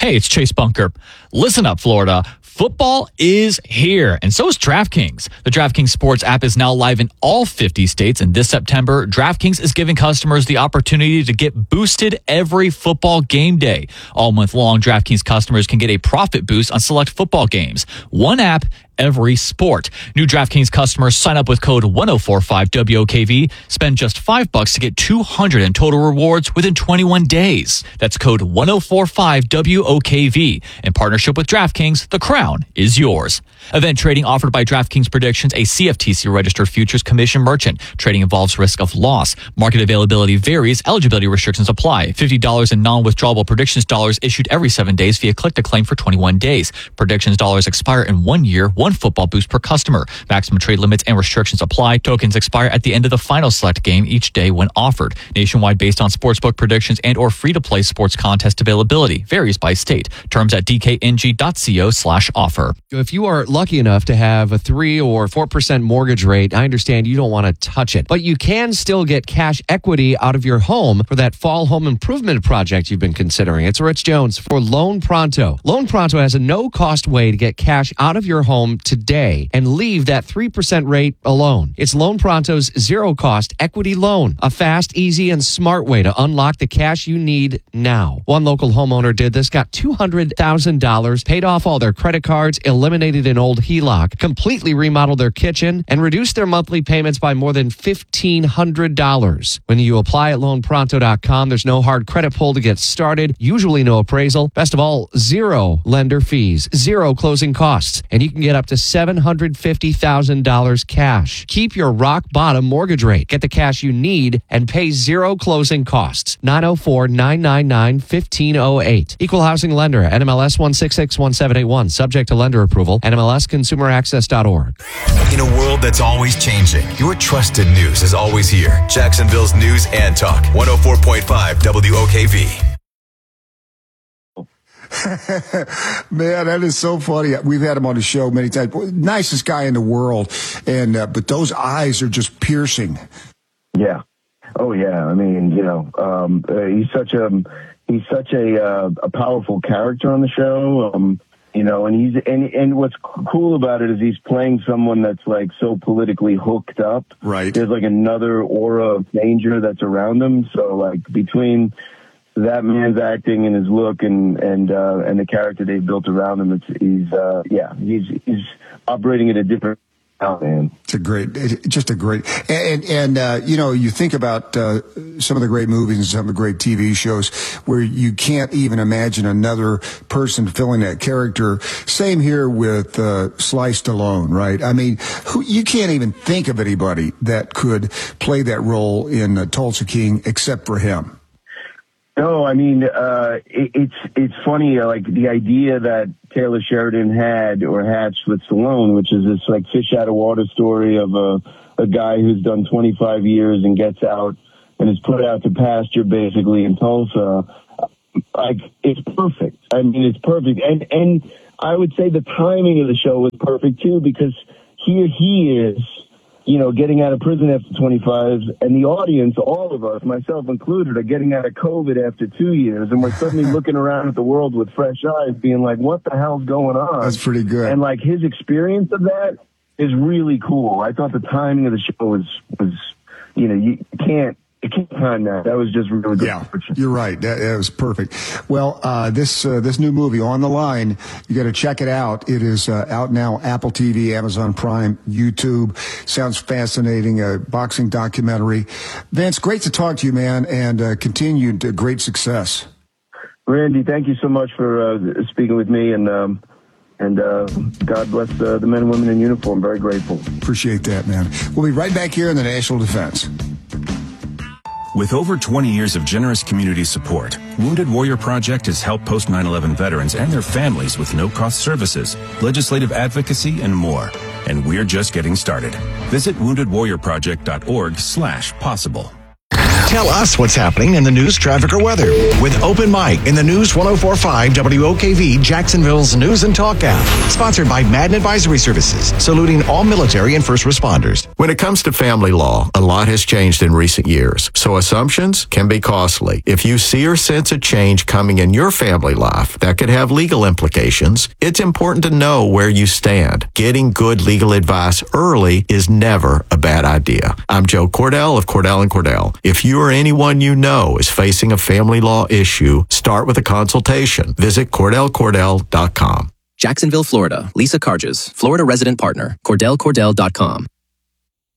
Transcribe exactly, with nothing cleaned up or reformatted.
Hey, it's Chase Bunker. Listen up, Florida. Football is here, and so is DraftKings. The DraftKings Sports app is now live in all fifty states, and this September, DraftKings is giving customers the opportunity to get boosted every football game day. All month long, DraftKings customers can get a profit boost on select football games. One app, every sport. New DraftKings customers sign up with code one oh four five W O K V. Spend just five bucks to get two hundred in total rewards within twenty-one days. That's code one oh four five W O K V. In partnership with DraftKings, the crown is yours. Event trading offered by DraftKings Predictions, a C F T C registered futures commission merchant. Trading involves risk of loss. Market availability varies. Eligibility restrictions apply. fifty dollars in non-withdrawable predictions dollars issued every seven days via click to claim for twenty-one days. Predictions dollars expire in one year. One football boost per customer. Maximum trade limits and restrictions apply. Tokens expire at the end of the final select game each day when offered. Nationwide based on sportsbook predictions and or free-to-play sports contest availability. Varies by state. Terms at d k n g dot co slash offer. If you are lucky enough to have a three or four percent mortgage rate, I understand you don't want to touch it, but you can still get cash equity out of your home for that fall home improvement project you've been considering. It's Rich Jones for Loan Pronto. Loan Pronto has a no-cost way to get cash out of your home today and leave that three percent rate alone. It's Loan Pronto's zero-cost equity loan, a fast, easy, and smart way to unlock the cash you need now. One local homeowner did this, got two hundred thousand dollars, paid off all their credit cards, eliminated an old H E L O C, completely remodeled their kitchen, and reduced their monthly payments by more than fifteen hundred dollars. When you apply at loan pronto dot com, there's no hard credit pull to get started, usually no appraisal. Best of all, zero lender fees, zero closing costs, and you can get up to seven hundred fifty thousand dollars cash. Keep your rock bottom mortgage rate. Get the cash you need and pay zero closing costs. nine oh four, nine nine nine, one five oh eight. Equal housing lender, N M L S one six six one seven eight one. Subject to lender approval. N M L S consumer access dot org. In a world that's always changing, your trusted news is always here. Jacksonville's News and Talk. one oh four point five W O K V. Man, that is so funny. We've had him on the show many times. Nicest guy in the world, and uh, but those eyes are just piercing. Yeah. Oh yeah. I mean, you know, um, uh, he's such a he's such a uh, a powerful character on the show. Um, you know, and he's and and what's cool about it is he's playing someone that's like so politically hooked up. Right. There's like another aura of danger that's around him. So like between that man's acting and his look and and uh, and the character they've built around him, it's he's uh, yeah he's he's operating at a different level, man. It's a great, just a great, and and uh, you know, you think about uh, some of the great movies and some of the great T V shows where you can't even imagine another person filling that character. Same here with uh, Sly Stallone, right? I mean, who, you can't even think of anybody that could play that role in uh, Tulsa King except for him. No, I mean, uh, it, it's, it's funny, uh, like the idea that Taylor Sheridan had or hatched with Stallone, which is this like fish out of water story of a, a guy who's done twenty-five years and gets out and is put out to pasture basically in Tulsa. Like, it's perfect. I mean, it's perfect. And, and I would say the timing of the show was perfect too, because here he is, you know, getting out of prison after twenty-five, and the audience, all of us, myself included, are getting out of COVID after two years, and we're suddenly looking around at the world with fresh eyes, being like, what the hell's going on? That's pretty good. And, like, his experience of that is really cool. I thought the timing of the show was, was you know, you can't, you can't time that. That was just really good. Yeah, you're right. That, that was perfect. Well, uh, this uh, this new movie, On the Line, you got to check it out. It is uh, out now, Apple T V, Amazon Prime, YouTube. Sounds fascinating. A boxing documentary. Vince, great to talk to you, man, and uh, continued uh, great success. Randy, thank you so much for uh, speaking with me, and um, and uh, God bless uh, the men and women in uniform. Very grateful. Appreciate that, man. We'll be right back here in the National Defense. With over twenty years of generous community support, Wounded Warrior Project has helped post nine eleven veterans and their families with no-cost services, legislative advocacy, and more. And we're just getting started. Visit wounded warrior project dot org slash possible. Tell us what's happening in the news, traffic, or weather with Open Mic in the News one oh four point five W O K V Jacksonville's News and Talk app. Sponsored by Madden Advisory Services, saluting all military and first responders. When it comes to family law, a lot has changed in recent years, so assumptions can be costly. If you see or sense a change coming in your family life that could have legal implications, it's important to know where you stand. Getting good legal advice early is never a bad idea. I'm Joe Cordell of Cordell and Cordell. If you or anyone you know is facing a family law issue, start with a consultation. Visit Cordell Cordell dot com. Jacksonville, Florida. Lisa Carges, Florida resident partner. Cordell Cordell dot com.